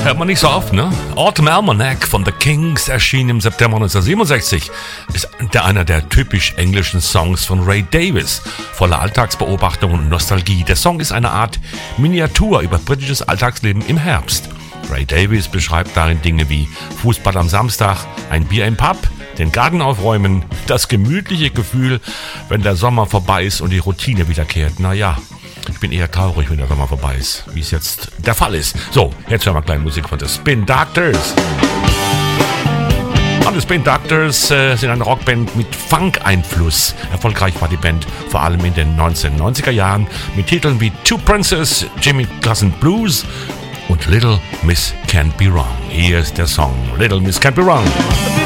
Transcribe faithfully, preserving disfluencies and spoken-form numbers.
hört man nicht so oft, ne? Autumn Almanac von The Kings erschien im September neunzehnhundertsiebenundsechzig. Ist der einer der typisch englischen Songs von Ray Davies, voller Alltagsbeobachtung und Nostalgie. Der Song ist eine Art Miniatur über britisches Alltagsleben im Herbst. Ray Davies beschreibt darin Dinge wie Fußball am Samstag, ein Bier im Pub, den Garten aufräumen, das gemütliche Gefühl, wenn der Sommer vorbei ist und die Routine wiederkehrt. Naja, ich bin eher traurig, wenn der Sommer vorbei ist, wie es jetzt der Fall ist. So, jetzt hören wir kleine Musik von The Spin Doctors. Und The Spin Doctors äh, sind eine Rockband mit Funk-Einfluss. Erfolgreich war die Band vor allem in den neunzehnhundertneunziger Jahren mit Titeln wie Two Princes, Jimmy Cousin Blues und Little Miss Can't Be Wrong. Hier ist der Song Little Miss Can't Be Wrong.